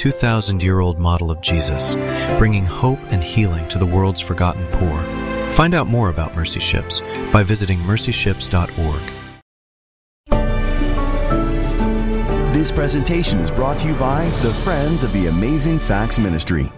2,000-year-old model of Jesus, bringing hope and healing to the world's forgotten poor. Find out more about Mercy Ships by visiting mercyships.org. This presentation is brought to you by the Friends of the Amazing Facts Ministry.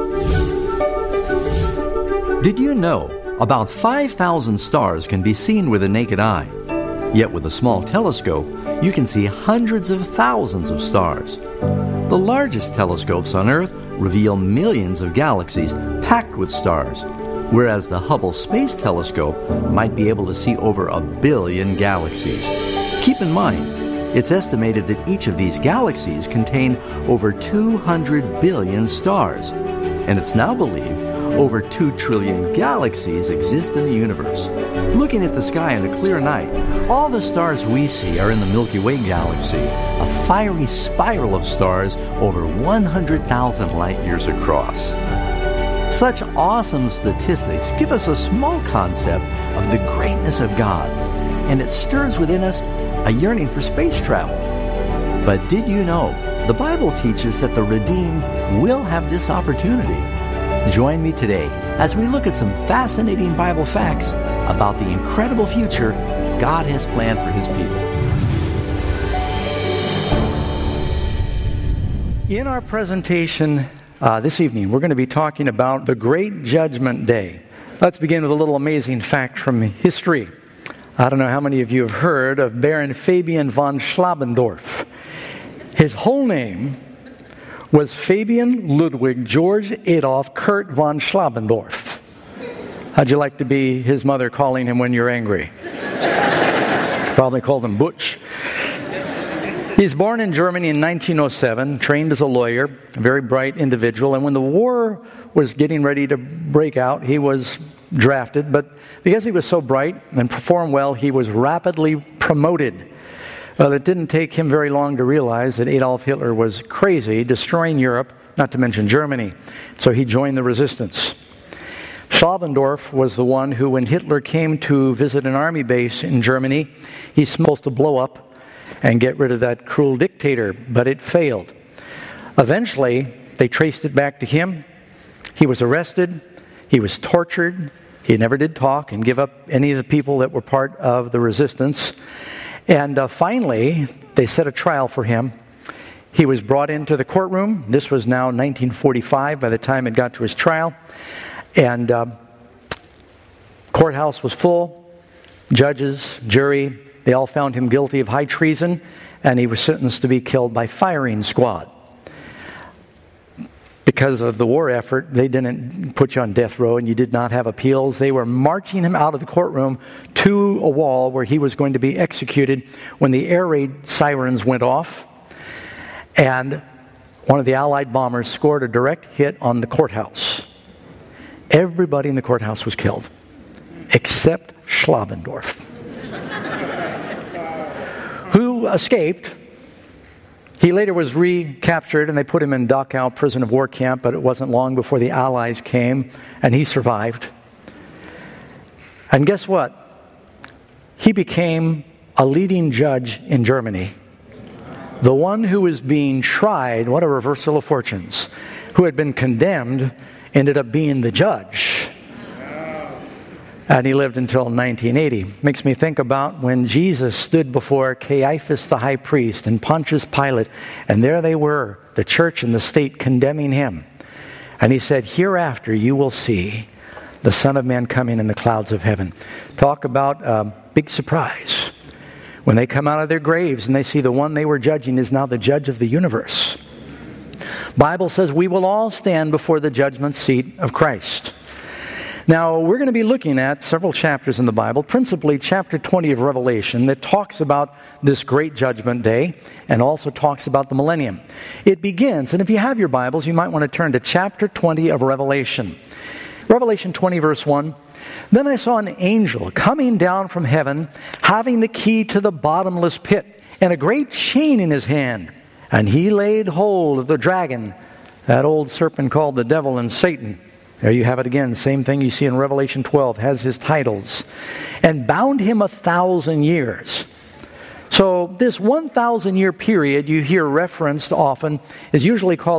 Did you know about 5,000 stars can be seen with the naked eye? Yet with a small telescope, you can see hundreds of thousands of stars. The largest telescopes on Earth reveal millions of galaxies packed with stars, whereas the Hubble Space Telescope might be able to see over 1 billion galaxies. Keep in mind, it's estimated that each of these galaxies contain over 200 billion stars, and it's now believed over 2 trillion galaxies exist in the universe. Looking at the sky on a clear night, all the stars we see are in the Milky Way galaxy, a fiery spiral of stars over 100,000 light years across. Such awesome statistics give us a small concept of the greatness of God, and it stirs within us a yearning for space travel. But did you know the Bible teaches that the redeemed will have this opportunity? Join me today as we look at some fascinating Bible facts about the incredible future God has planned for His people. In our presentation this evening, we're going to be talking about the Great Judgment Day. Let's begin with a little amazing fact from history. I don't know how many of you have heard of Baron Fabian von Schlabendorf. His whole name was Fabian Ludwig George Adolf Kurt von Schlabendorf. How'd you like to be his mother calling him when you're angry? Probably called him Butch. He's born in Germany in 1907, trained as a lawyer, a very bright individual, and when the war was getting ready to break out, he was drafted, but because he was so bright and performed well, he was rapidly promoted. Well, it didn't take him very long to realize that Adolf Hitler was crazy, destroying Europe, not to mention Germany. So he joined the resistance. Schlabendorf was the one who, when Hitler came to visit an army base in Germany, he's supposed to blow up and get rid of that cruel dictator, but it failed. Eventually, they traced it back to him. He was arrested. He was tortured. He never did talk and give up any of the people that were part of the resistance. And finally, they set a trial for him. He was brought into the courtroom. This was now 1945 by the time it got to his trial. And courthouse was full. Judges, jury, they all found him guilty of high treason, and he was sentenced to be killed by firing squad. Because of the war effort, they didn't put you on death row and you did not have appeals. They were marching him out of the courtroom to a wall where he was going to be executed when the air raid sirens went off. And one of the Allied bombers scored a direct hit on the courthouse. Everybody in the courthouse was killed, except Schlabendorf, who escaped. He later was recaptured and they put him in Dachau prison of war camp, but it wasn't long before the Allies came and he survived. And guess what? He became a leading judge in Germany. The one who was being tried, what a reversal of fortunes, who had been condemned ended up being the judge. And he lived until 1980. Makes me think about when Jesus stood before Caiaphas the high priest and Pontius Pilate, and there they were, the church and the state condemning him. And he said, "Hereafter you will see the Son of Man coming in the clouds of heaven." Talk about a big surprise. When they come out of their graves and they see the one they were judging is now the judge of the universe. Bible says we will all stand before the judgment seat of Christ. Now, we're going to be looking at several chapters in the Bible, principally chapter 20 of Revelation, that talks about this great judgment day and also talks about the millennium. It begins, and if you have your Bibles, you might want to turn to chapter 20 of Revelation. Revelation 20, verse 1. "Then I saw an angel coming down from heaven, having the key to the bottomless pit, and a great chain in his hand. And he laid hold of the dragon, that old serpent called the devil and Satan." There you have it again, same thing you see in Revelation 12, has his titles. "And bound him 1,000 years. So this 1,000-year period you hear referenced often is usually called